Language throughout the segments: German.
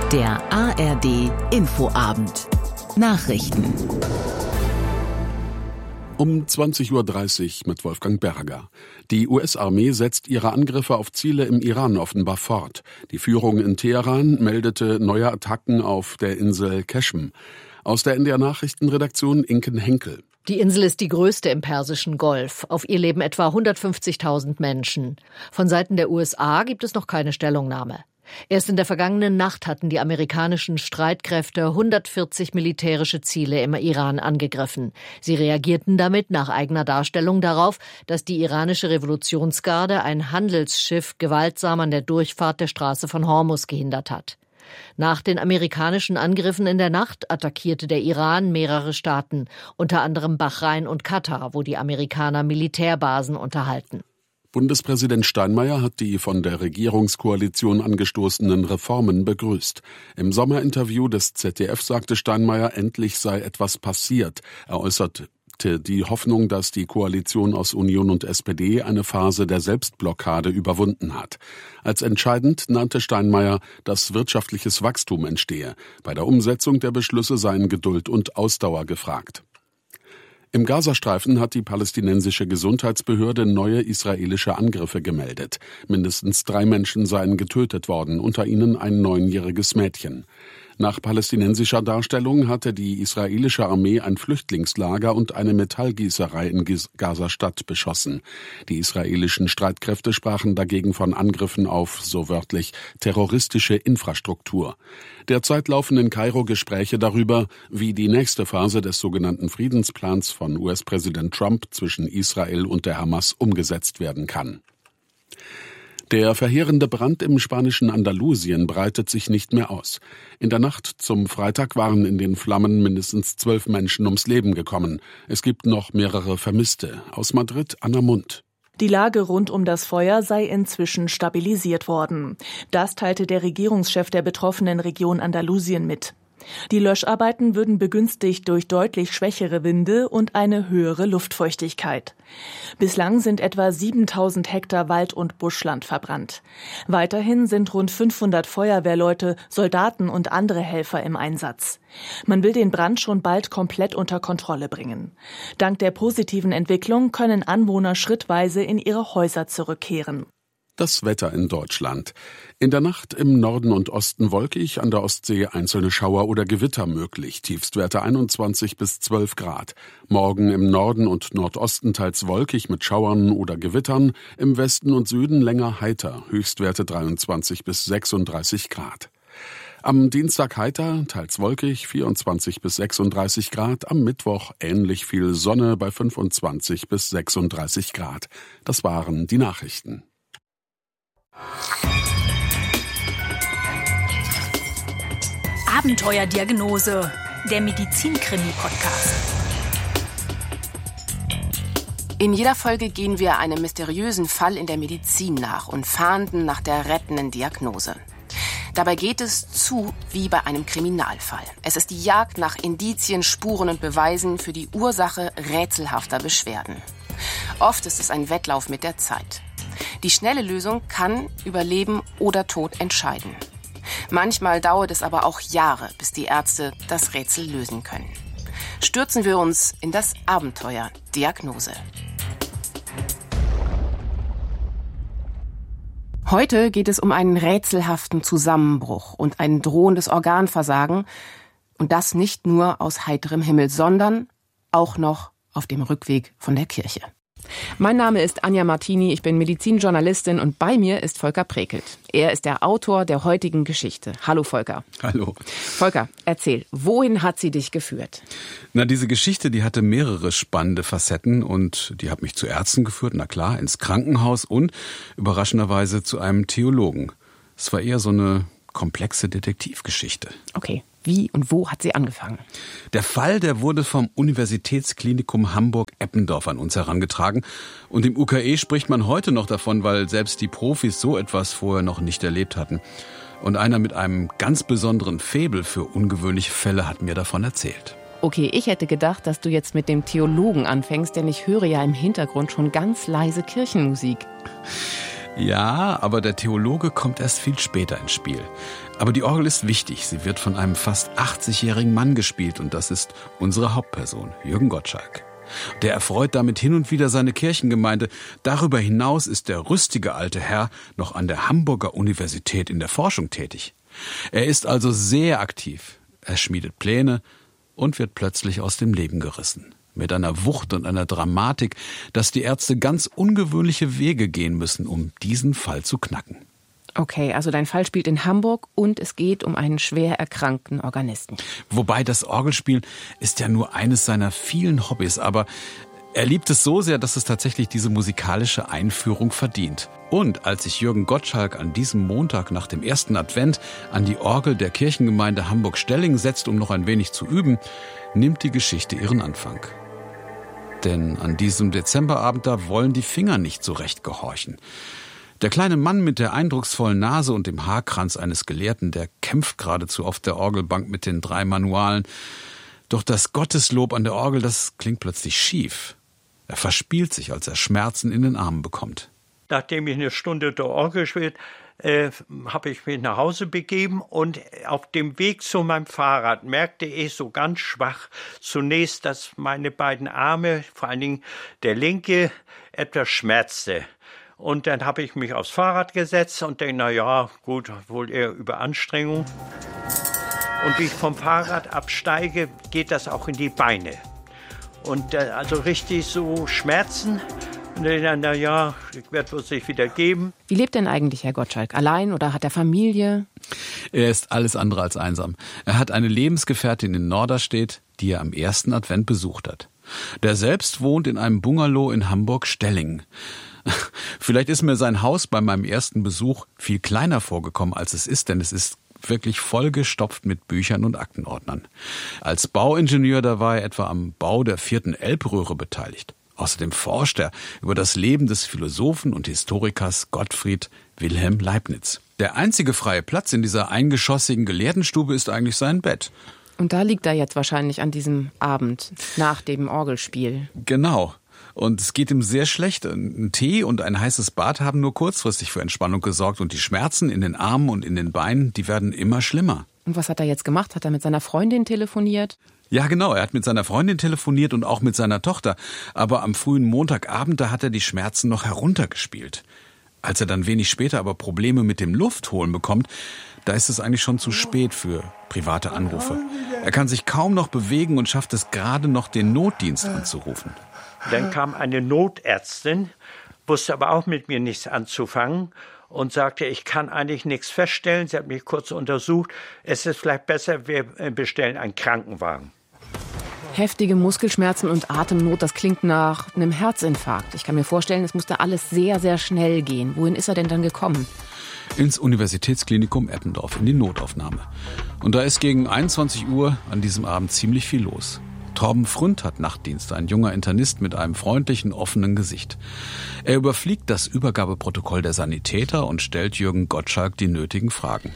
Der ARD Infoabend. Nachrichten. Um 20:30 Uhr mit Wolfgang Berger. Die US-Armee setzt ihre Angriffe auf Ziele im Iran offenbar fort. Die Führung in Teheran meldete neue Attacken auf der Insel Keschm. Aus der NDR Nachrichtenredaktion Inken Henkel. Die Insel ist die größte im Persischen Golf. Auf ihr leben etwa 150.000 Menschen. Von Seiten der USA gibt es noch keine Stellungnahme. Erst in der vergangenen Nacht hatten die amerikanischen Streitkräfte 140 militärische Ziele im Iran angegriffen. Sie reagierten damit nach eigener Darstellung darauf, dass die iranische Revolutionsgarde ein Handelsschiff gewaltsam an der Durchfahrt der Straße von Hormuz gehindert hat. Nach den amerikanischen Angriffen in der Nacht attackierte der Iran mehrere Staaten, unter anderem Bahrain und Katar, wo die Amerikaner Militärbasen unterhalten. Bundespräsident Steinmeier hat die von der Regierungskoalition angestoßenen Reformen begrüßt. Im Sommerinterview des ZDF sagte Steinmeier, endlich sei etwas passiert. Er äußerte die Hoffnung, dass die Koalition aus Union und SPD eine Phase der Selbstblockade überwunden hat. Als entscheidend nannte Steinmeier, dass wirtschaftliches Wachstum entstehe. Bei der Umsetzung der Beschlüsse seien Geduld und Ausdauer gefragt. Im Gazastreifen hat die palästinensische Gesundheitsbehörde neue israelische Angriffe gemeldet. Mindestens 3 Menschen seien getötet worden, unter ihnen ein 9-jähriges Mädchen. Nach palästinensischer Darstellung hatte die israelische Armee ein Flüchtlingslager und eine Metallgießerei in Gaza-Stadt beschossen. Die israelischen Streitkräfte sprachen dagegen von Angriffen auf, so wörtlich, terroristische Infrastruktur. Derzeit laufen in Kairo Gespräche darüber, wie die nächste Phase des sogenannten Friedensplans von US-Präsident Trump zwischen Israel und der Hamas umgesetzt werden kann. Der verheerende Brand im spanischen Andalusien breitet sich nicht mehr aus. In der Nacht zum Freitag waren in den Flammen mindestens 12 Menschen ums Leben gekommen. Es gibt noch mehrere Vermisste. Aus Madrid, Anna Mundt. Die Lage rund um das Feuer sei inzwischen stabilisiert worden. Das teilte der Regierungschef der betroffenen Region Andalusien mit. Die Löscharbeiten würden begünstigt durch deutlich schwächere Winde und eine höhere Luftfeuchtigkeit. Bislang sind etwa 7.000 Hektar Wald- und Buschland verbrannt. Weiterhin sind rund 500 Feuerwehrleute, Soldaten und andere Helfer im Einsatz. Man will den Brand schon bald komplett unter Kontrolle bringen. Dank der positiven Entwicklung können Anwohner schrittweise in ihre Häuser zurückkehren. Das Wetter in Deutschland. In der Nacht im Norden und Osten wolkig, an der Ostsee einzelne Schauer oder Gewitter möglich. Tiefstwerte 21 bis 12 Grad. Morgen im Norden und Nordosten teils wolkig mit Schauern oder Gewittern. Im Westen und Süden länger heiter. Höchstwerte 23 bis 36 Grad. Am Dienstag heiter, teils wolkig, 24 bis 36 Grad. Am Mittwoch ähnlich viel Sonne bei 25 bis 36 Grad. Das waren die Nachrichten. Abenteuerdiagnose, der Medizin-Krimi-Podcast. In jeder Folge gehen wir einem mysteriösen Fall in der Medizin nach und fahnden nach der rettenden Diagnose. Dabei geht es zu wie bei einem Kriminalfall. Es ist die Jagd nach Indizien, Spuren und Beweisen für die Ursache rätselhafter Beschwerden. Oft ist es ein Wettlauf mit der Zeit. Die schnelle Lösung kann über Leben oder Tod entscheiden. Manchmal dauert es aber auch Jahre, bis die Ärzte das Rätsel lösen können. Stürzen wir uns in das Abenteuer Diagnose. Heute geht es um einen rätselhaften Zusammenbruch und ein drohendes Organversagen. Und das nicht nur aus heiterem Himmel, sondern auch noch auf dem Rückweg von der Kirche. Mein Name ist Anja Martini, ich bin Medizinjournalistin und bei mir ist Volker Prekelt. Er ist der Autor der heutigen Geschichte. Hallo Volker. Hallo. Volker, erzähl, wohin hat sie dich geführt? Na, diese Geschichte, die hatte mehrere spannende Facetten und die hat mich zu Ärzten geführt, na klar, ins Krankenhaus und überraschenderweise zu einem Theologen. Es war eher so eine komplexe Detektivgeschichte. Okay. Wie und wo hat sie angefangen? Der Fall, der wurde vom Universitätsklinikum Hamburg-Eppendorf an uns herangetragen. Und im UKE spricht man heute noch davon, weil selbst die Profis so etwas vorher noch nicht erlebt hatten. Und einer mit einem ganz besonderen Faible für ungewöhnliche Fälle hat mir davon erzählt. Okay, ich hätte gedacht, dass du jetzt mit dem Theologen anfängst, denn ich höre ja im Hintergrund schon ganz leise Kirchenmusik. Ja, aber der Theologe kommt erst viel später ins Spiel. Aber die Orgel ist wichtig. Sie wird von einem fast 80-jährigen Mann gespielt und das ist unsere Hauptperson, Jürgen Gottschalk. Der erfreut damit hin und wieder seine Kirchengemeinde. Darüber hinaus ist der rüstige alte Herr noch an der Hamburger Universität in der Forschung tätig. Er ist also sehr aktiv. Er schmiedet Pläne und wird plötzlich aus dem Leben gerissen. Mit einer Wucht und einer Dramatik, dass die Ärzte ganz ungewöhnliche Wege gehen müssen, um diesen Fall zu knacken. Okay, also dein Fall spielt in Hamburg und es geht um einen schwer erkrankten Organisten. Wobei das Orgelspielen ist ja nur eines seiner vielen Hobbys, aber er liebt es so sehr, dass es tatsächlich diese musikalische Einführung verdient. Und als sich Jürgen Gottschalk an diesem Montag nach dem ersten Advent an die Orgel der Kirchengemeinde Hamburg-Stelling setzt, um noch ein wenig zu üben, nimmt die Geschichte ihren Anfang. Denn an diesem Dezemberabend, da wollen die Finger nicht so recht gehorchen. Der kleine Mann mit der eindrucksvollen Nase und dem Haarkranz eines Gelehrten, der kämpft geradezu auf der Orgelbank mit den 3 Manualen. Doch das Gotteslob an der Orgel, das klingt plötzlich schief. Er verspielt sich, als er Schmerzen in den Armen bekommt. Nachdem ich eine Stunde der Orgel gespielt habe ich mich nach Hause begeben und auf dem Weg zu meinem Fahrrad merkte ich so ganz schwach zunächst, dass meine beiden Arme, vor allen Dingen der linke, etwas schmerzte. Und dann habe ich mich aufs Fahrrad gesetzt und denke, na ja, gut, wohl eher Überanstrengung. Und wie ich vom Fahrrad absteige, geht das auch in die Beine. Und also richtig so Schmerzen. Und dann, na ja, ich werde es sich wieder geben. Wie lebt denn eigentlich Herr Gottschalk? Allein oder hat er Familie? Er ist alles andere als einsam. Er hat eine Lebensgefährtin in Norderstedt, die er am ersten Advent besucht hat. Der selbst wohnt in einem Bungalow in Hamburg-Stelling. Vielleicht ist mir sein Haus bei meinem ersten Besuch viel kleiner vorgekommen, als es ist, denn es ist wirklich vollgestopft mit Büchern und Aktenordnern. Als Bauingenieur, da war er etwa am Bau der 4. Elbröhre beteiligt. Außerdem forscht er über das Leben des Philosophen und Historikers Gottfried Wilhelm Leibniz. Der einzige freie Platz in dieser eingeschossigen Gelehrtenstube ist eigentlich sein Bett. Und da liegt er jetzt wahrscheinlich an diesem Abend nach dem Orgelspiel. Genau. Und es geht ihm sehr schlecht. Ein Tee und ein heißes Bad haben nur kurzfristig für Entspannung gesorgt. Und die Schmerzen in den Armen und in den Beinen, die werden immer schlimmer. Und was hat er jetzt gemacht? Hat er mit seiner Freundin telefoniert? Ja, genau. Er hat mit seiner Freundin telefoniert und auch mit seiner Tochter. Aber am frühen Montagabend, da hat er die Schmerzen noch heruntergespielt. Als er dann wenig später aber Probleme mit dem Luftholen bekommt, da ist es eigentlich schon zu spät für private Anrufe. Er kann sich kaum noch bewegen und schafft es gerade noch, den Notdienst anzurufen. Dann kam eine Notärztin, wusste aber auch mit mir nichts anzufangen und sagte, ich kann eigentlich nichts feststellen. Sie hat mich kurz untersucht. Es ist vielleicht besser, wir bestellen einen Krankenwagen. Heftige Muskelschmerzen und Atemnot, das klingt nach einem Herzinfarkt. Ich kann mir vorstellen, es musste alles sehr, sehr schnell gehen. Wohin ist er denn dann gekommen? Ins Universitätsklinikum Eppendorf, in die Notaufnahme. Und da ist gegen 21 Uhr an diesem Abend ziemlich viel los. Torben Fründ hat Nachtdienst, ein junger Internist mit einem freundlichen, offenen Gesicht. Er überfliegt das Übergabeprotokoll der Sanitäter und stellt Jürgen Gottschalk die nötigen Fragen.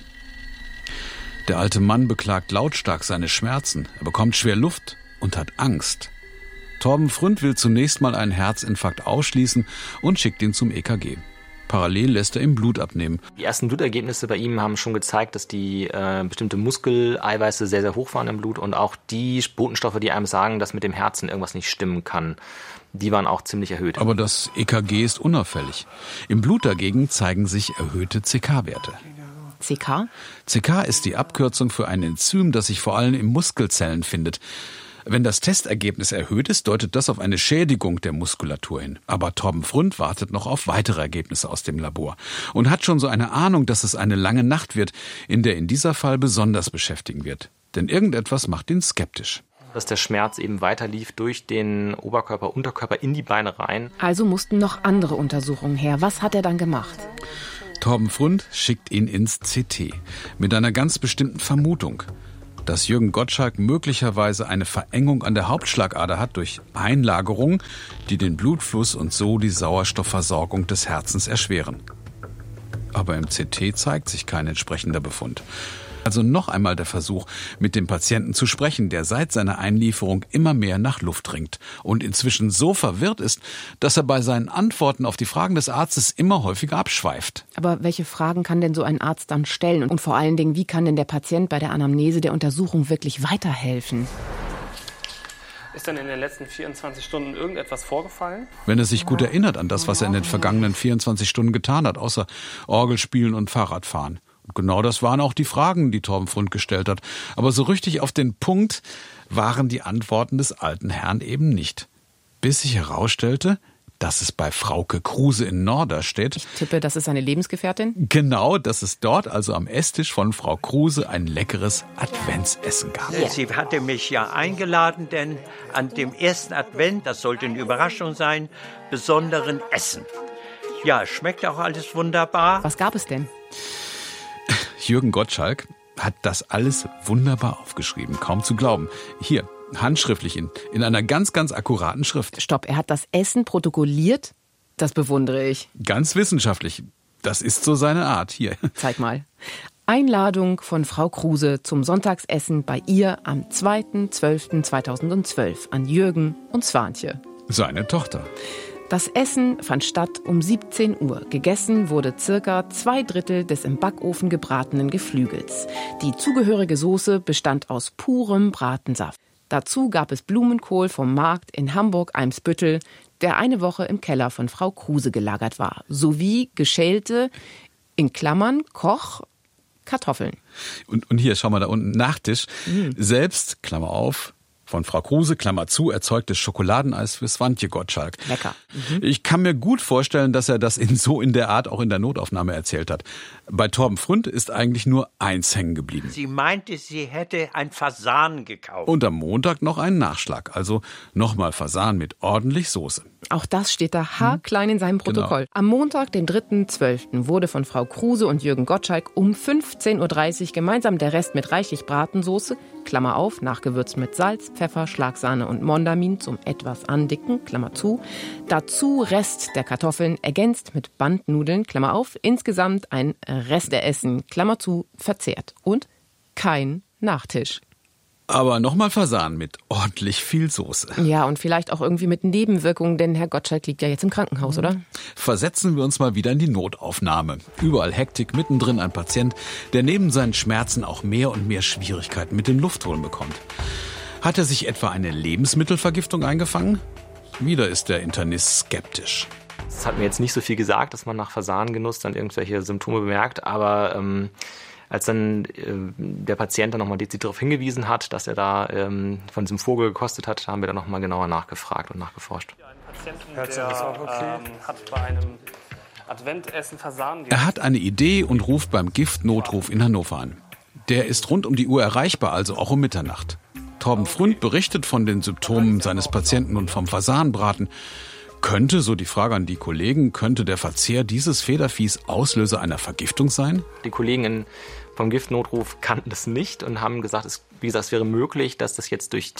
Der alte Mann beklagt lautstark seine Schmerzen. Er bekommt schwer Luft und hat Angst. Torben Fründ will zunächst mal einen Herzinfarkt ausschließen und schickt ihn zum EKG. Parallel lässt er ihm Blut abnehmen. Die ersten Blutergebnisse bei ihm haben schon gezeigt, dass die bestimmte Muskeleiweiße sehr, sehr hoch waren im Blut und auch die Botenstoffe, die einem sagen, dass mit dem Herzen irgendwas nicht stimmen kann, die waren auch ziemlich erhöht. Aber das EKG ist unauffällig. Im Blut dagegen zeigen sich erhöhte CK-Werte. CK? CK ist die Abkürzung für ein Enzym, das sich vor allem in Muskelzellen findet. Wenn das Testergebnis erhöht ist, deutet das auf eine Schädigung der Muskulatur hin. Aber Torben Fründ wartet noch auf weitere Ergebnisse aus dem Labor und hat schon so eine Ahnung, dass es eine lange Nacht wird, in der ihn dieser Fall besonders beschäftigen wird. Denn irgendetwas macht ihn skeptisch. Dass der Schmerz eben weiterlief durch den Oberkörper, Unterkörper in die Beine rein. Also mussten noch andere Untersuchungen her. Was hat er dann gemacht? Torben Fründ schickt ihn ins CT mit einer ganz bestimmten Vermutung, dass Jürgen Gottschalk möglicherweise eine Verengung an der Hauptschlagader hat durch Einlagerungen, die den Blutfluss und so die Sauerstoffversorgung des Herzens erschweren. Aber im CT zeigt sich kein entsprechender Befund. Also noch einmal der Versuch, mit dem Patienten zu sprechen, der seit seiner Einlieferung immer mehr nach Luft ringt und inzwischen so verwirrt ist, dass er bei seinen Antworten auf die Fragen des Arztes immer häufiger abschweift. Aber welche Fragen kann denn so ein Arzt dann stellen? Und vor allen Dingen, wie kann denn der Patient bei der Anamnese der Untersuchung wirklich weiterhelfen? Ist denn in den letzten 24 Stunden irgendetwas vorgefallen? Wenn er sich gut erinnert an das, was er in den vergangenen 24 Stunden getan hat, außer Orgelspielen und Fahrradfahren. Und genau das waren auch die Fragen, die Torben Frund gestellt hat. Aber so richtig auf den Punkt waren die Antworten des alten Herrn eben nicht. Bis sich herausstellte, dass es bei Frauke Kruse in Norderstedt... Ich tippe, das ist seine Lebensgefährtin? Genau, dass es dort also am Esstisch von Frau Kruse ein leckeres Adventsessen gab. Sie hatte mich ja eingeladen, denn an dem ersten Advent, das sollte eine Überraschung sein, besonderen Essen. Ja, schmeckt auch alles wunderbar. Was gab es denn? Jürgen Gottschalk hat das alles wunderbar aufgeschrieben, kaum zu glauben. Hier, handschriftlich in einer ganz, ganz akkuraten Schrift. Stopp, er hat das Essen protokolliert? Das bewundere ich. Ganz wissenschaftlich. Das ist so seine Art. Hier. Zeig mal. Einladung von Frau Kruse zum Sonntagsessen bei ihr am 2.12.2012 an Jürgen und Swantje. Seine Tochter. Das Essen fand statt um 17 Uhr. Gegessen wurde circa 2/3 des im Backofen gebratenen Geflügels. Die zugehörige Soße bestand aus purem Bratensaft. Dazu gab es Blumenkohl vom Markt in Hamburg-Eimsbüttel, der eine Woche im Keller von Frau Kruse gelagert war, sowie geschälte, in Klammern Koch, Kartoffeln. Und hier, schau mal da unten, Nachtisch. Selbst, Klammer auf, von Frau Kruse, Klammer zu, erzeugtes Schokoladeneis für Swantje Gottschalk. Lecker. Ich kann mir gut vorstellen, dass er das in der Art auch in der Notaufnahme erzählt hat. Bei Torben Frund ist eigentlich nur eins hängen geblieben. Sie meinte, sie hätte ein Fasan gekauft. Und am Montag noch einen Nachschlag, also nochmal Fasan mit ordentlich Soße. Auch das steht da haarklein in seinem Protokoll. Genau. Am Montag, den 3.12., wurde von Frau Kruse und Jürgen Gottschalk um 15.30 Uhr gemeinsam der Rest mit reichlich Bratensoße, Klammer auf, nachgewürzt mit Salz, Pfeffer, Schlagsahne und Mondamin zum etwas andicken, Klammer zu. Dazu Rest der Kartoffeln, ergänzt mit Bandnudeln, Klammer auf, insgesamt ein Resteessen, Klammer zu, verzehrt. Und kein Nachtisch. Aber nochmal Fasan mit ordentlich viel Soße. Ja, und vielleicht auch irgendwie mit Nebenwirkungen, denn Herr Gottschalk liegt ja jetzt im Krankenhaus, oder? Versetzen wir uns mal wieder in die Notaufnahme. Überall Hektik, mittendrin ein Patient, der neben seinen Schmerzen auch mehr und mehr Schwierigkeiten mit dem Luftholen bekommt. Hat er sich etwa eine Lebensmittelvergiftung eingefangen? Wieder ist der Internist skeptisch. Das hat mir jetzt nicht so viel gesagt, dass man nach Fasangenuss dann irgendwelche Symptome bemerkt, aber als dann der Patient dann nochmal dezidiert darauf hingewiesen hat, dass er da von diesem Vogel gekostet hat, haben wir dann nochmal genauer nachgefragt und nachgeforscht. Ein Patient, der hat bei einem Adventessen Fasan. Er hat eine Idee und ruft beim Giftnotruf in Hannover an. Der ist rund um die Uhr erreichbar, also auch um Mitternacht. Torben Frund berichtet von den Symptomen seines Patienten und vom Fasanbraten. Könnte, so die Frage an die Kollegen, könnte der Verzehr dieses Federviehs Auslöser einer Vergiftung sein? Die Kollegen vom Giftnotruf kannten das nicht und haben gesagt, es wäre möglich, dass das jetzt durch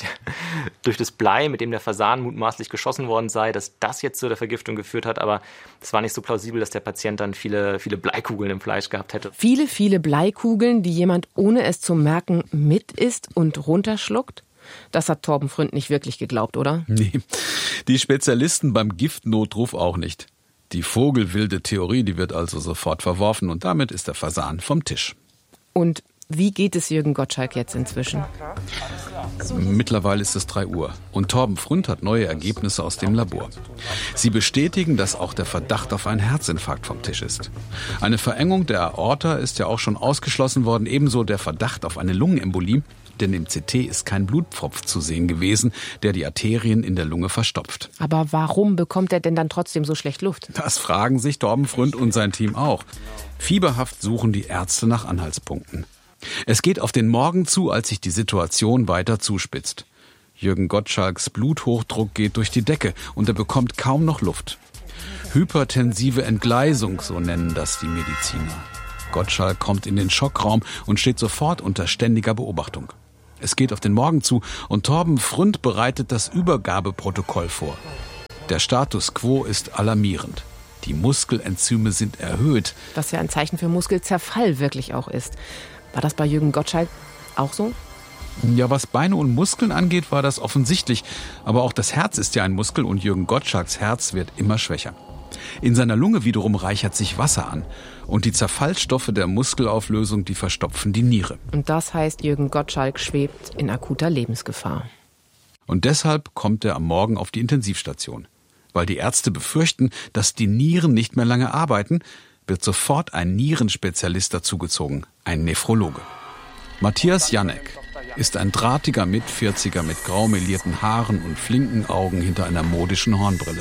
das Blei, mit dem der Fasan mutmaßlich geschossen worden sei, dass das jetzt zu der Vergiftung geführt hat. Aber es war nicht so plausibel, dass der Patient dann viele Bleikugeln im Fleisch gehabt hätte. Viele Bleikugeln, die jemand ohne es zu merken mit isst und runterschluckt? Das hat Torben Frund nicht wirklich geglaubt, oder? Nee, die Spezialisten beim Giftnotruf auch nicht. Die vogelwilde Theorie, die wird also sofort verworfen und damit ist der Fasan vom Tisch. Und wie geht es Jürgen Gottschalk jetzt inzwischen? Mittlerweile ist es 3 Uhr und Torben Frund hat neue Ergebnisse aus dem Labor. Sie bestätigen, dass auch der Verdacht auf einen Herzinfarkt vom Tisch ist. Eine Verengung der Aorta ist ja auch schon ausgeschlossen worden, ebenso der Verdacht auf eine Lungenembolie, denn im CT ist kein Blutpfropf zu sehen gewesen, der die Arterien in der Lunge verstopft. Aber warum bekommt er denn dann trotzdem so schlecht Luft? Das fragen sich Torben Frund und sein Team auch. Fieberhaft suchen die Ärzte nach Anhaltspunkten. Es geht auf den Morgen zu, als sich die Situation weiter zuspitzt. Jürgen Gottschalks Bluthochdruck geht durch die Decke und er bekommt kaum noch Luft. Hypertensive Entgleisung, so nennen das die Mediziner. Gottschalk kommt in den Schockraum und steht sofort unter ständiger Beobachtung. Es geht auf den Morgen zu und Torben Frund bereitet das Übergabeprotokoll vor. Der Status quo ist alarmierend. Die Muskelenzyme sind erhöht. Was ja ein Zeichen für Muskelzerfall wirklich auch ist. War das bei Jürgen Gottschalk auch so? Ja, was Beine und Muskeln angeht, war das offensichtlich. Aber auch das Herz ist ja ein Muskel und Jürgen Gottschalks Herz wird immer schwächer. In seiner Lunge wiederum reichert sich Wasser an. Und die Zerfallsstoffe der Muskelauflösung, die verstopfen die Niere. Und das heißt, Jürgen Gottschalk schwebt in akuter Lebensgefahr. Und deshalb kommt er am Morgen auf die Intensivstation. Weil die Ärzte befürchten, dass die Nieren nicht mehr lange arbeiten, wird sofort ein Nierenspezialist dazugezogen, ein Nephrologe. Matthias Janek ist ein drahtiger Mit-40er mit grau melierten Haaren und flinken Augen hinter einer modischen Hornbrille.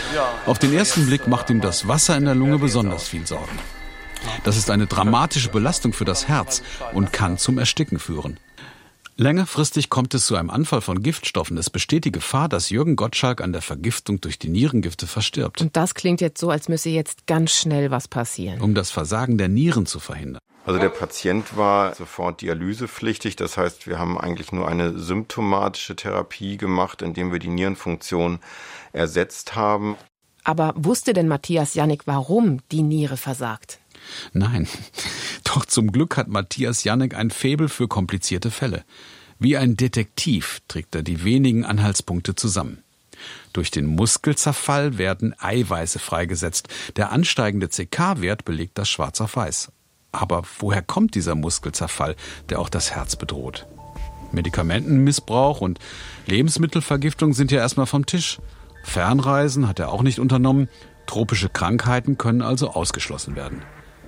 Auf den ersten Blick macht ihm das Wasser in der Lunge besonders viel Sorgen. Das ist eine dramatische Belastung für das Herz und kann zum Ersticken führen. Längerfristig kommt es zu einem Anfall von Giftstoffen. Es besteht die Gefahr, dass Jürgen Gottschalk an der Vergiftung durch die Nierengifte verstirbt. Und das klingt jetzt so, als müsse jetzt ganz schnell was passieren. Um das Versagen der Nieren zu verhindern. Also der Patient war sofort dialysepflichtig. Das heißt, wir haben eigentlich nur eine symptomatische Therapie gemacht, indem wir die Nierenfunktion ersetzt haben. Aber wusste denn Matthias Janek, warum die Niere versagt? Nein, doch zum Glück hat Matthias Janek ein Faible für komplizierte Fälle. Wie ein Detektiv trägt er die wenigen Anhaltspunkte zusammen. Durch den Muskelzerfall werden Eiweiße freigesetzt. Der ansteigende CK-Wert belegt das schwarz auf weiß. Aber woher kommt dieser Muskelzerfall, der auch das Herz bedroht? Medikamentenmissbrauch und Lebensmittelvergiftung sind ja erstmal vom Tisch. Fernreisen hat er auch nicht unternommen. Tropische Krankheiten können also ausgeschlossen werden.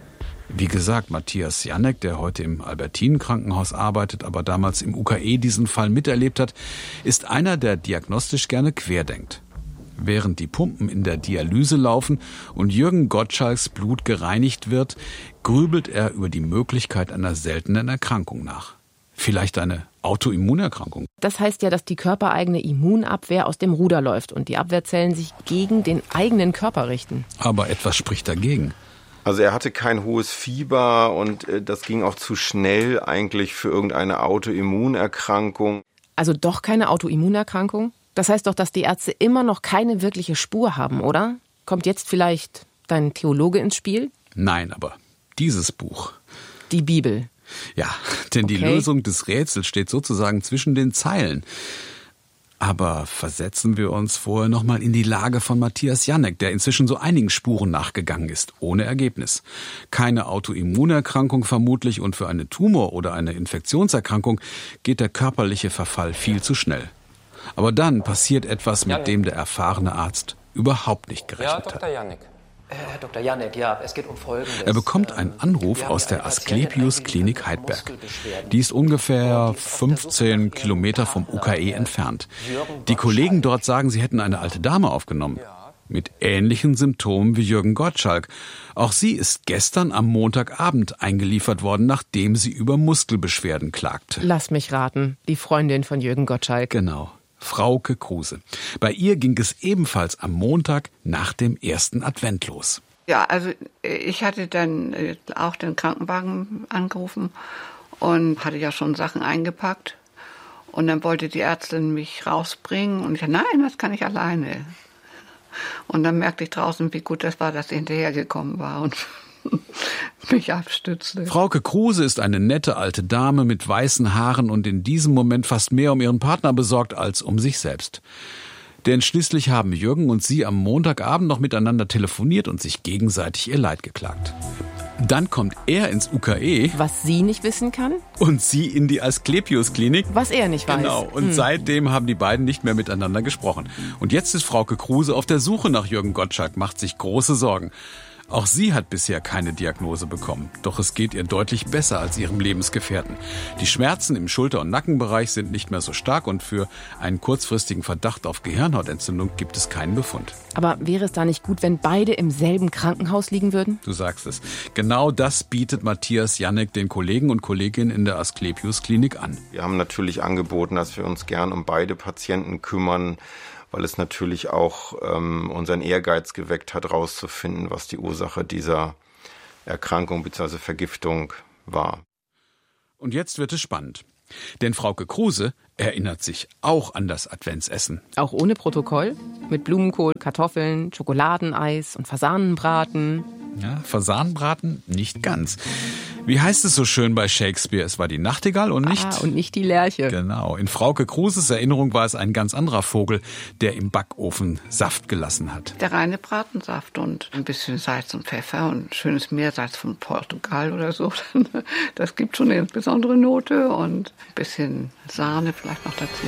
Wie gesagt, Matthias Janek, der heute im Albertinen-Krankenhaus arbeitet, aber damals im UKE diesen Fall miterlebt hat, ist einer, der diagnostisch gerne querdenkt. Während die Pumpen in der Dialyse laufen und Jürgen Gottschalks Blut gereinigt wird, grübelt er über die Möglichkeit einer seltenen Erkrankung nach. Vielleicht eine Autoimmunerkrankung. Das heißt ja, dass die körpereigene Immunabwehr aus dem Ruder läuft und die Abwehrzellen sich gegen den eigenen Körper richten. Aber etwas spricht dagegen. Also er hatte kein hohes Fieber und das ging auch zu schnell eigentlich für irgendeine Autoimmunerkrankung. Also doch keine Autoimmunerkrankung? Das heißt doch, dass die Ärzte immer noch keine wirkliche Spur haben, oder? Kommt jetzt vielleicht dein Theologe ins Spiel? Nein, aber dieses Buch. Die Bibel. Ja, denn die Lösung des Rätsels steht sozusagen zwischen den Zeilen. Aber versetzen wir uns vorher nochmal in die Lage von Matthias Janek, der inzwischen so einigen Spuren nachgegangen ist, ohne Ergebnis. Keine Autoimmunerkrankung vermutlich und für eine Tumor- oder eine Infektionserkrankung geht der körperliche Verfall viel zu schnell. Aber dann passiert etwas, mit dem der erfahrene Arzt überhaupt nicht gerechnet hat. Herr Dr. Janek, ja, es geht um Folgendes. Er bekommt einen Anruf aus der Asklepios-Klinik Heidberg. Die ist ungefähr 15 Kilometer vom UKE entfernt. Die Kollegen dort sagen, sie hätten eine alte Dame aufgenommen. Mit ähnlichen Symptomen wie Jürgen Gottschalk. Auch sie ist gestern am Montagabend eingeliefert worden, nachdem sie über Muskelbeschwerden klagte. Lass mich raten, die Freundin von Jürgen Gottschalk. Genau. Frauke Kruse. Bei ihr ging es ebenfalls am Montag nach dem ersten Advent los. Ja, also ich hatte dann auch den Krankenwagen angerufen und hatte ja schon Sachen eingepackt. Und dann wollte die Ärztin mich rausbringen und ich sagte, nein, das kann ich alleine. Und dann merkte ich draußen, wie gut das war, dass sie hinterhergekommen war und mich abstützte. Frauke Kruse ist eine nette alte Dame mit weißen Haaren und in diesem Moment fast mehr um ihren Partner besorgt als um sich selbst. Denn schließlich haben Jürgen und sie am Montagabend noch miteinander telefoniert und sich gegenseitig ihr Leid geklagt. Dann kommt er ins UKE. Was sie nicht wissen kann. Und sie in die Asklepios-Klinik. Was er nicht weiß. Genau, und seitdem haben die beiden nicht mehr miteinander gesprochen. Und jetzt ist Frauke Kruse auf der Suche nach Jürgen Gottschalk, macht sich große Sorgen. Auch sie hat bisher keine Diagnose bekommen. Doch es geht ihr deutlich besser als ihrem Lebensgefährten. Die Schmerzen im Schulter- und Nackenbereich sind nicht mehr so stark und für einen kurzfristigen Verdacht auf Gehirnhautentzündung gibt es keinen Befund. Aber wäre es da nicht gut, wenn beide im selben Krankenhaus liegen würden? Du sagst es. Genau das bietet Matthias Janek den Kollegen und Kolleginnen in der Asklepios-Klinik an. Wir haben natürlich angeboten, dass wir uns gern um beide Patienten kümmern, weil es natürlich auch unseren Ehrgeiz geweckt hat, herauszufinden, was die Ursache dieser Erkrankung bzw. Vergiftung war. Und jetzt wird es spannend. Denn Frauke Kruse erinnert sich auch an das Adventsessen. Auch ohne Protokoll? Mit Blumenkohl, Kartoffeln, Schokoladeneis und Fasanenbraten? Ja, Fasanenbraten nicht ganz. Wie heißt es so schön bei Shakespeare? Es war die Nachtigall und nicht... und nicht die Lerche. Genau. In Frauke Kruses Erinnerung war es ein ganz anderer Vogel, der im Backofen Saft gelassen hat. Der reine Bratensaft und ein bisschen Salz und Pfeffer und schönes Meersalz von Portugal oder so. Das gibt schon eine besondere Note und ein bisschen Sahne vielleicht noch dazu.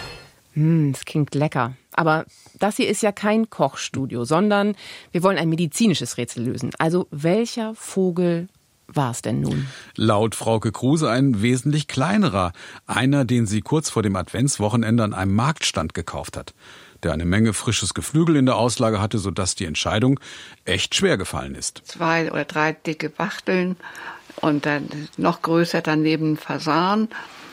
Das klingt lecker. Aber das hier ist ja kein Kochstudio, sondern wir wollen ein medizinisches Rätsel lösen. Also welcher Vogel war es denn nun? Laut Frauke Kruse ein wesentlich kleinerer. Einer, den sie kurz vor dem Adventswochenende an einem Marktstand gekauft hat. Der eine Menge frisches Geflügel in der Auslage hatte, sodass die Entscheidung echt schwer gefallen ist. 2 oder 3 dicke Wachteln und dann noch größer daneben Fasan.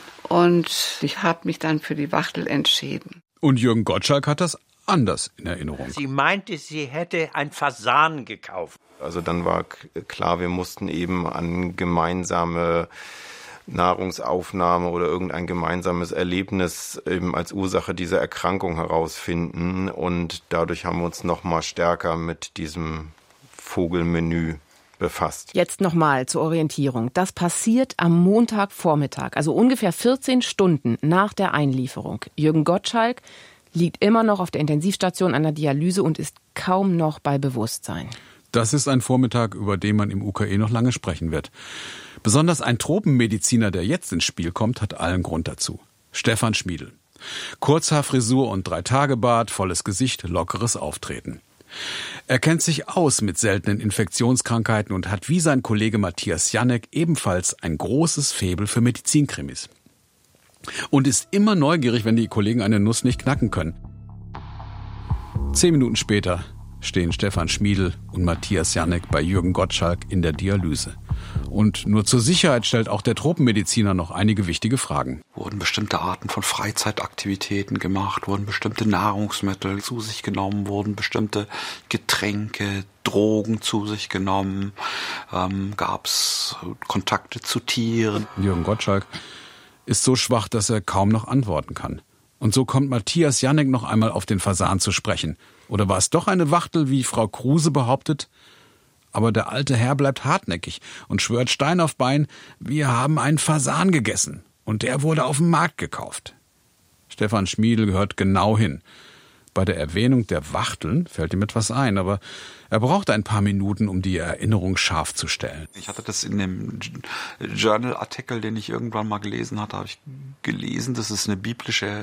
Und ich habe mich dann für die Wachtel entschieden. Und Jürgen Gottschalk hat das anders in Erinnerung. Sie meinte, sie hätte ein Fasan gekauft. Also dann war klar, wir mussten eben an gemeinsame Nahrungsaufnahme oder irgendein gemeinsames Erlebnis eben als Ursache dieser Erkrankung herausfinden. Und dadurch haben wir uns noch mal stärker mit diesem Vogelmenü befasst. Jetzt nochmal zur Orientierung. Das passiert am Montagvormittag, also ungefähr 14 Stunden nach der Einlieferung. Jürgen Gottschalk liegt immer noch auf der Intensivstation an der Dialyse und ist kaum noch bei Bewusstsein. Das ist ein Vormittag, über den man im UKE noch lange sprechen wird. Besonders ein Tropenmediziner, der jetzt ins Spiel kommt, hat allen Grund dazu. Stefan Schmiedl. Kurzhaarfrisur und 3-Tage-Bart, volles Gesicht, lockeres Auftreten. Er kennt sich aus mit seltenen Infektionskrankheiten und hat wie sein Kollege Matthias Janek ebenfalls ein großes Faible für Medizinkrimis. Und ist immer neugierig, wenn die Kollegen eine Nuss nicht knacken können. 10 Minuten später stehen Stefan Schmiedl und Matthias Janek bei Jürgen Gottschalk in der Dialyse. Und nur zur Sicherheit stellt auch der Tropenmediziner noch einige wichtige Fragen. Wurden bestimmte Arten von Freizeitaktivitäten gemacht, wurden bestimmte Nahrungsmittel zu sich genommen, wurden bestimmte Getränke, Drogen zu sich genommen, gab es Kontakte zu Tieren. Jürgen Gottschalk ist so schwach, dass er kaum noch antworten kann. Und so kommt Matthias Janek noch einmal auf den Fasan zu sprechen. Oder war es doch eine Wachtel, wie Frau Kruse behauptet? Aber der alte Herr bleibt hartnäckig und schwört Stein auf Bein, wir haben einen Fasan gegessen. Und der wurde auf dem Markt gekauft. Stefan Schmiedl gehört genau hin. Bei der Erwähnung der Wachteln fällt ihm etwas ein, aber er braucht ein paar Minuten, um die Erinnerung scharf zu stellen. Ich hatte das in dem Journal-Artikel, den ich irgendwann mal gelesen hatte, habe ich gelesen, dass es eine biblische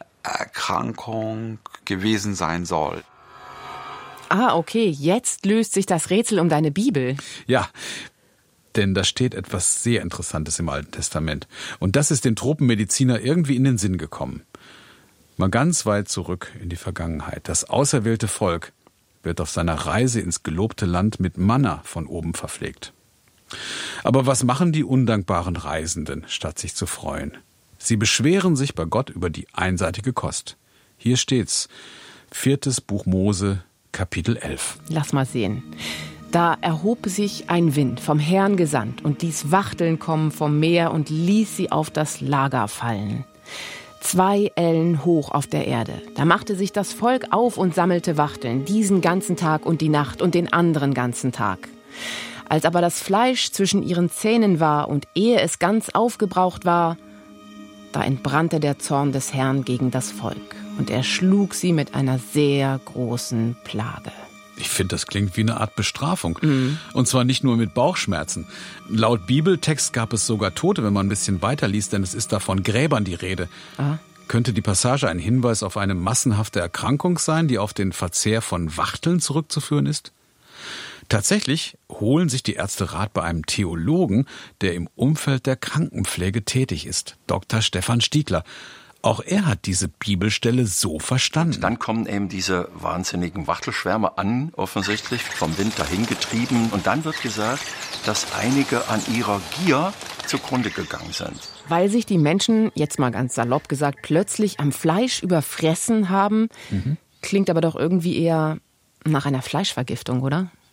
Erkrankung gewesen sein soll. Ah, okay, jetzt löst sich das Rätsel um deine Bibel. Ja, denn da steht etwas sehr Interessantes im Alten Testament. Und das ist dem Tropenmediziner irgendwie in den Sinn gekommen. Mal ganz weit zurück in die Vergangenheit. Das auserwählte Volk wird auf seiner Reise ins gelobte Land mit Manna von oben verpflegt. Aber was machen die undankbaren Reisenden, statt sich zu freuen? Sie beschweren sich bei Gott über die einseitige Kost. Hier steht's. 4. Buch Mose, Kapitel 11. Lass mal sehen. Da erhob sich ein Wind, vom Herrn gesandt, und ließ Wachteln kommen vom Meer und ließ sie auf das Lager fallen. 2 Ellen hoch auf der Erde. Da machte sich das Volk auf und sammelte Wachteln, diesen ganzen Tag und die Nacht und den anderen ganzen Tag. Als aber das Fleisch zwischen ihren Zähnen war und ehe es ganz aufgebraucht war, da entbrannte der Zorn des Herrn gegen das Volk. Und er schlug sie mit einer sehr großen Plage. Ich finde, das klingt wie eine Art Bestrafung. Und zwar nicht nur mit Bauchschmerzen. Laut Bibeltext gab es sogar Tote, wenn man ein bisschen weiterliest, denn es ist da von Gräbern die Rede. Ah. Könnte die Passage ein Hinweis auf eine massenhafte Erkrankung sein, die auf den Verzehr von Wachteln zurückzuführen ist? Tatsächlich holen sich die Ärzte Rat bei einem Theologen, der im Umfeld der Krankenpflege tätig ist, Dr. Stefan Stiegler. Auch er hat diese Bibelstelle so verstanden. Und dann kommen eben diese wahnsinnigen Wachtelschwärme an, offensichtlich vom Wind dahingetrieben. Und dann wird gesagt, dass einige an ihrer Gier zugrunde gegangen sind. Weil sich die Menschen, jetzt mal ganz salopp gesagt, plötzlich am Fleisch überfressen haben. Klingt aber doch irgendwie eher nach einer Fleischvergiftung, oder?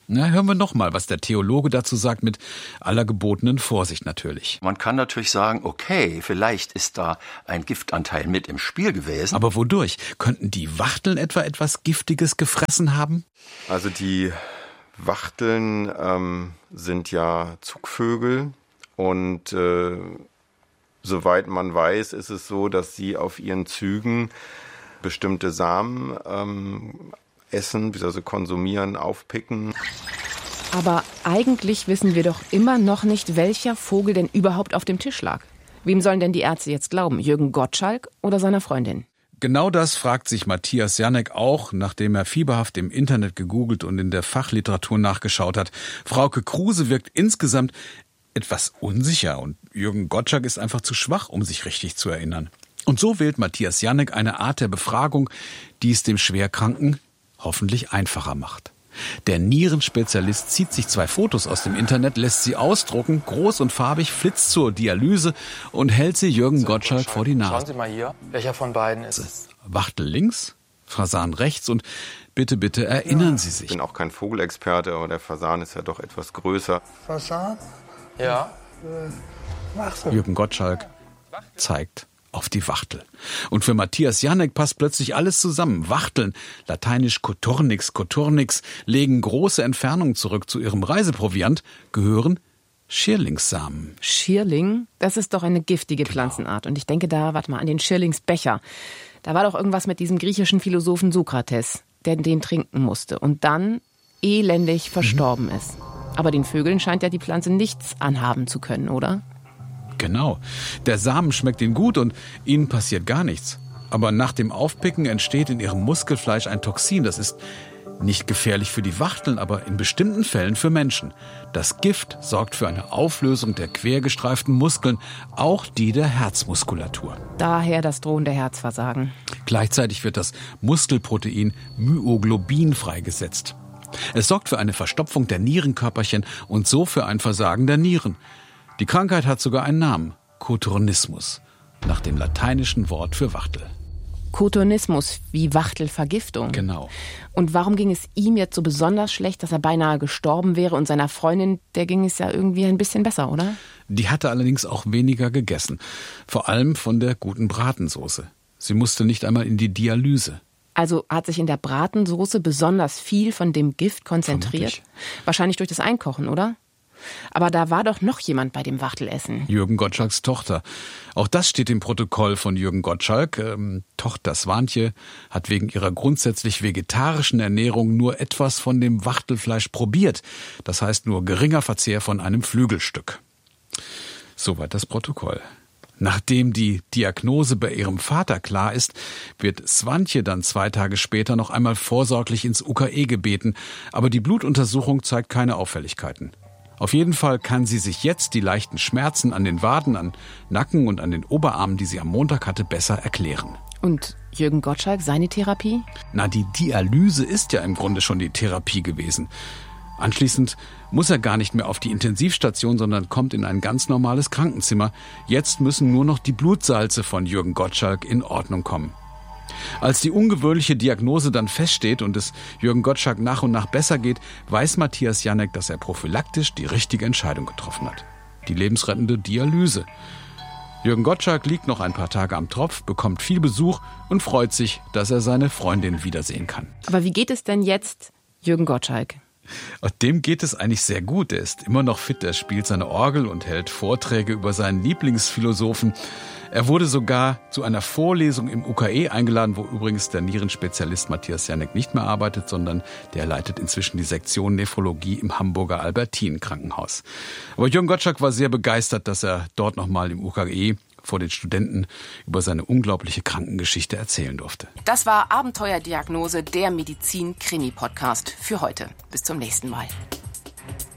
Na, hören wir noch mal, was der Theologe dazu sagt, mit aller gebotenen Vorsicht natürlich. Man kann natürlich sagen, okay, vielleicht ist da ein Giftanteil mit im Spiel gewesen. Aber wodurch? Könnten die Wachteln etwa etwas Giftiges gefressen haben? Also die Wachteln sind ja Zugvögel und soweit man weiß, ist es so, dass sie auf ihren Zügen bestimmte Samen essen, also konsumieren, aufpicken. Aber eigentlich wissen wir doch immer noch nicht, welcher Vogel denn überhaupt auf dem Tisch lag. Wem sollen denn die Ärzte jetzt glauben? Jürgen Gottschalk oder seiner Freundin? Genau das fragt sich Matthias Janek auch, nachdem er fieberhaft im Internet gegoogelt und in der Fachliteratur nachgeschaut hat. Frauke Kruse wirkt insgesamt etwas unsicher und Jürgen Gottschalk ist einfach zu schwach, um sich richtig zu erinnern. Und so wählt Matthias Janek eine Art der Befragung, die es dem Schwerkranken hoffentlich einfacher macht. Der Nierenspezialist zieht sich 2 Fotos aus dem Internet, lässt sie ausdrucken, groß und farbig, flitzt zur Dialyse und hält sie Jürgen Gottschalk vor die Nase. Schauen Sie mal hier, welcher von beiden ist es? Wachtel links, Fasan rechts und bitte, bitte erinnern Sie sich. Ich bin auch kein Vogelexperte, aber der Fasan ist ja doch etwas größer. Fasan? Ja. Jürgen Gottschalk zeigt auf die Wachtel. Und für Matthias Janek passt plötzlich alles zusammen. Wachteln, lateinisch Coturnix, legen große Entfernungen zurück zu ihrem Reiseproviant, gehören Schierlingssamen. Schierling? Das ist doch eine giftige Pflanzenart. Und ich denke da, warte mal, an den Schierlingsbecher. Da war doch irgendwas mit diesem griechischen Philosophen Sokrates, der den trinken musste und dann elendig verstorben ist. Aber den Vögeln scheint ja die Pflanze nichts anhaben zu können, oder? Genau. Der Samen schmeckt ihnen gut und ihnen passiert gar nichts. Aber nach dem Aufpicken entsteht in ihrem Muskelfleisch ein Toxin. Das ist nicht gefährlich für die Wachteln, aber in bestimmten Fällen für Menschen. Das Gift sorgt für eine Auflösung der quergestreiften Muskeln, auch die der Herzmuskulatur. Daher das drohende Herzversagen. Gleichzeitig wird das Muskelprotein Myoglobin freigesetzt. Es sorgt für eine Verstopfung der Nierenkörperchen und so für ein Versagen der Nieren. Die Krankheit hat sogar einen Namen, Coturnismus, nach dem lateinischen Wort für Wachtel. Coturnismus, wie Wachtelvergiftung. Genau. Und warum ging es ihm jetzt so besonders schlecht, dass er beinahe gestorben wäre und seiner Freundin, der ging es ja irgendwie ein bisschen besser, oder? Die hatte allerdings auch weniger gegessen, vor allem von der guten Bratensoße. Sie musste nicht einmal in die Dialyse. Also hat sich in der Bratensoße besonders viel von dem Gift konzentriert? Vermutlich. Wahrscheinlich durch das Einkochen, oder? Aber da war doch noch jemand bei dem Wachtelessen. Jürgen Gottschalks Tochter. Auch das steht im Protokoll von Jürgen Gottschalk. Tochter Swantje hat wegen ihrer grundsätzlich vegetarischen Ernährung nur etwas von dem Wachtelfleisch probiert. Das heißt nur geringer Verzehr von einem Flügelstück. Soweit das Protokoll. Nachdem die Diagnose bei ihrem Vater klar ist, wird Swantje dann 2 Tage später noch einmal vorsorglich ins UKE gebeten. Aber die Blutuntersuchung zeigt keine Auffälligkeiten. Auf jeden Fall kann sie sich jetzt die leichten Schmerzen an den Waden, an Nacken und an den Oberarmen, die sie am Montag hatte, besser erklären. Und Jürgen Gottschalk, seine Therapie? Na, die Dialyse ist ja im Grunde schon die Therapie gewesen. Anschließend muss er gar nicht mehr auf die Intensivstation, sondern kommt in ein ganz normales Krankenzimmer. Jetzt müssen nur noch die Blutsalze von Jürgen Gottschalk in Ordnung kommen. Als die ungewöhnliche Diagnose dann feststeht und es Jürgen Gottschalk nach und nach besser geht, weiß Matthias Janek, dass er prophylaktisch die richtige Entscheidung getroffen hat. Die lebensrettende Dialyse. Jürgen Gottschalk liegt noch ein paar Tage am Tropf, bekommt viel Besuch und freut sich, dass er seine Freundin wiedersehen kann. Aber wie geht es denn jetzt Jürgen Gottschalk? Dem geht es eigentlich sehr gut. Er ist immer noch fit, er spielt seine Orgel und hält Vorträge über seinen Lieblingsphilosophen. Er wurde sogar zu einer Vorlesung im UKE eingeladen, wo übrigens der Nierenspezialist Matthias Janek nicht mehr arbeitet, sondern der leitet inzwischen die Sektion Nephrologie im Hamburger Albertin-Krankenhaus. Aber Jürgen Gottschalk war sehr begeistert, dass er dort nochmal im UKE vor den Studenten über seine unglaubliche Krankengeschichte erzählen durfte. Das war Abenteuerdiagnose, der Medizin-Krimi-Podcast für heute. Bis zum nächsten Mal.